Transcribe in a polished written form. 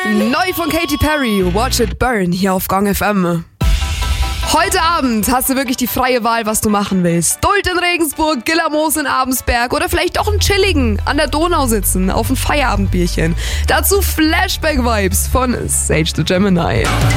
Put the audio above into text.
Neu von Katy Perry, Watch It Burn, hier auf Gong FM. Heute Abend hast du wirklich die freie Wahl, was du machen willst. Duld in Regensburg, Gillermoos in Abensberg oder vielleicht auch einen chilligen an der Donau sitzen, auf ein Feierabendbierchen. Dazu Flashback-Vibes von Sage the Gemini.